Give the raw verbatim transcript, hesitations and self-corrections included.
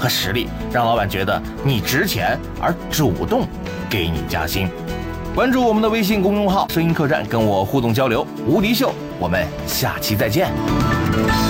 和实力，让老板觉得你值钱，而主动给你加薪。关注我们的微信公众号“声音客栈”，跟我互动交流。无敌秀，我们下期再见。